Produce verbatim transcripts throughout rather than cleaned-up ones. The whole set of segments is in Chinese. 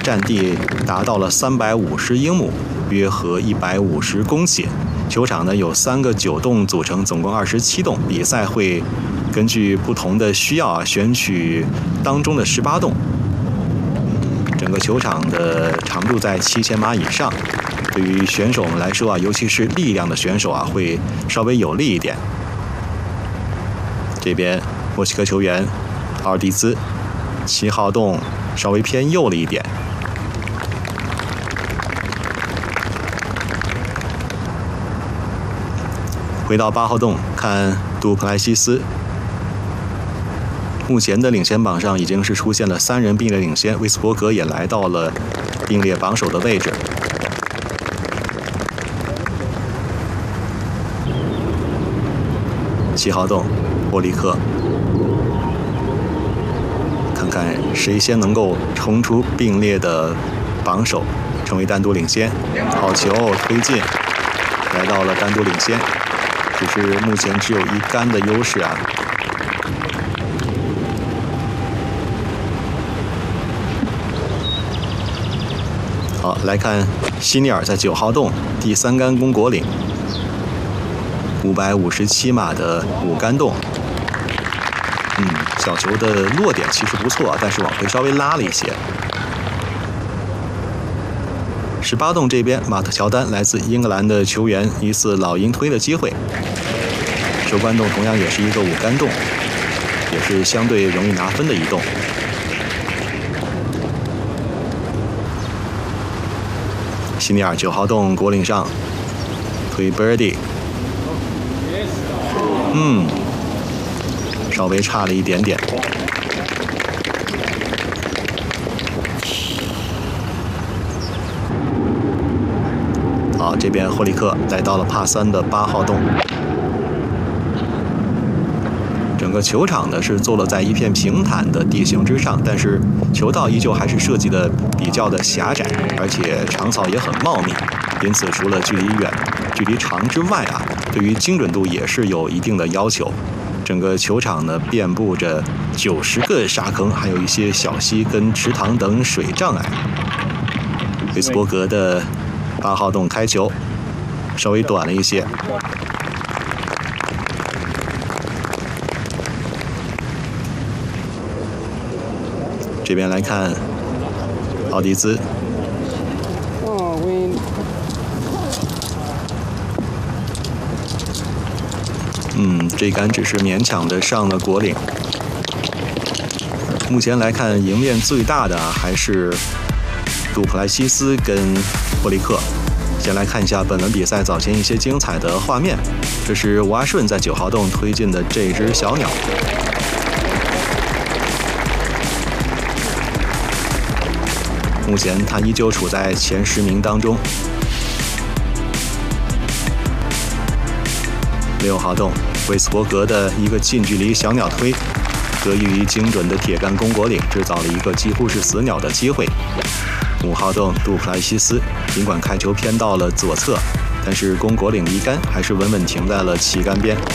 占地达到了三百五十英亩，约合一百五十公顷。球场呢有三个九洞组成，总共二十七洞。比赛会根据不同的需要啊，选取当中的十八洞。整个球场的长度在七千码以上，对于选手们来说啊，尤其是力量的选手啊，会稍微有利一点。这边墨西哥球员奥尔蒂兹，七号洞稍微偏右了一点。回到八号洞，看杜普莱西斯。目前的领先榜上已经是出现了三人并列领先，威斯伯格也来到了并列榜首的位置。七号洞，波利克，看看谁先能够冲出并列的榜首，成为单独领先。好球推进，来到了单独领先，只是目前只有一杆的优势啊。好，来看希尼尔在九号洞第三杆攻果岭，五百五十七码的五杆洞。嗯，小球的落点其实不错啊，但是往回稍微拉了一些。十八洞这边，马特乔丹来自英格兰的球员，一次老鹰推的机会。收官洞同样也是一个五杆洞，也是相对容易拿分的一洞。希尼尔九号洞果岭上推 birdie， 嗯，稍微差了一点点。好，这边霍利克来到了帕三的八号洞。整个球场呢是坐落在一片平坦的地形之上，但是球道依旧还是设计的比较的狭窄，而且长草也很茂密，因此除了距离远、距离长之外啊，对于精准度也是有一定的要求。整个球场呢遍布着九十个沙坑，还有一些小溪跟池塘等水障碍。威斯伯格的八号洞开球稍微短了一些。这边来看奥迪兹，嗯，这杆只是勉强的上了果岭。目前来看，赢面最大的还是杜普莱西斯跟霍利克。先来看一下本轮比赛早前一些精彩的画面。这是吴阿顺在九号洞推进的这只小鸟。目前他依旧处在前十名当中。六号洞，威斯伯格的一个近距离小鸟推，得益于精准的铁杆攻果岭，制造了一个几乎是死鸟的机会。五号洞，杜普莱西斯，尽管开球偏到了左侧，但是攻果岭离杆还是稳稳停在了旗杆边。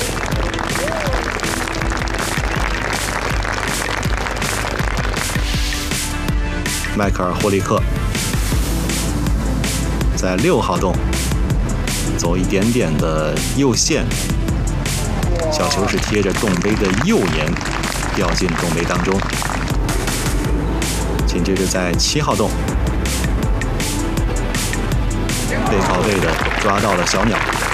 迈克尔·霍利克在六号洞走一点点的右线，小球是贴着洞杯的右沿掉进洞杯当中。紧接着在七号洞背靠背的抓到了小鸟。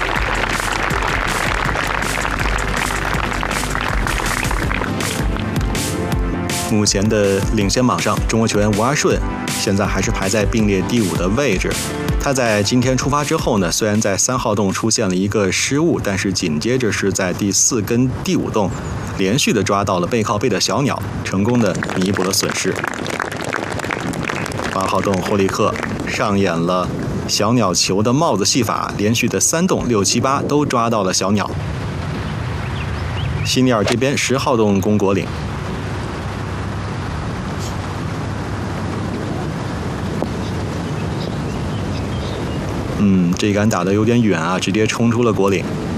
目前的领先榜上，中国球员吴阿顺现在还是排在并列第五的位置。他在今天出发之后呢，虽然在三号洞出现了一个失误，但是紧接着是在第四跟第五洞连续的抓到了背靠背的小鸟，成功的弥补了损失。八号洞霍利克上演了小鸟球的帽子戏法，连续的三洞六七八都抓到了小鸟。希尼尔这边十号洞攻果岭。嗯，这杆打得有点远啊，直接冲出了果岭。